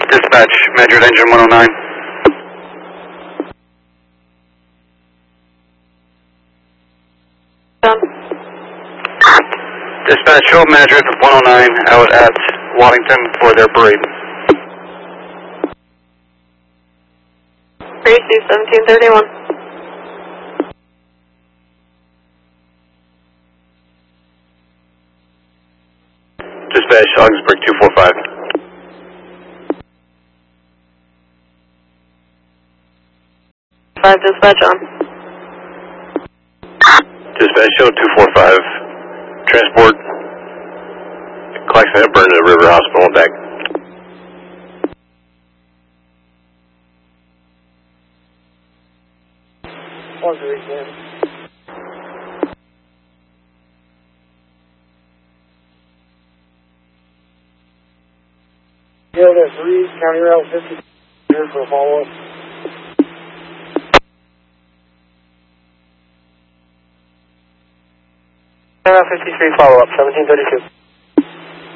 Dispatch, measured engine 109. Dispatch, show measured 109 out at Waddington for their parade. Tracy, 1731. Dispatch, Augsburg 245. Dispatch on. Dispatch, show 245. Transport Claxon Hepburn to the River Hospital and back. Field at 3, County Route 50, here for a follow-up. County Route 53, follow-up, 1732.